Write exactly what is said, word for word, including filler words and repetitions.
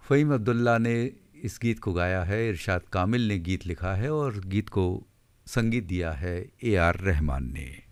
फ़हीम अब्दुल्ला ने इस गीत को गाया है, इरशाद कामिल ने गीत लिखा है और गीत को संगीत दिया है ए आर रहमान ने।